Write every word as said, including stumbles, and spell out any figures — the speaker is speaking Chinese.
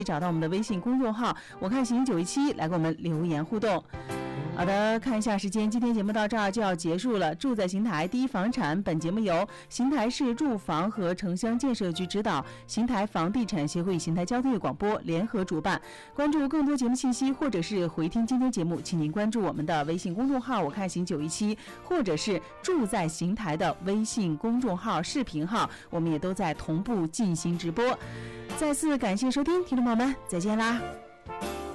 找到我们的微信公众号我看行九一七来给我们留言互动。好的，看一下时间，今天节目到这儿就要结束了。住在邢台第一房产，本节目由邢台市住房和城乡建设局指导，邢台房地产协会与邢台交通与广播联合主办。关注更多节目信息或者是回听今天节目，请您关注我们的微信公众号我看行九一七，或者是住在邢台的微信公众号视频号，我们也都在同步进行直播。再次感谢收听，听众朋友们，再见啦。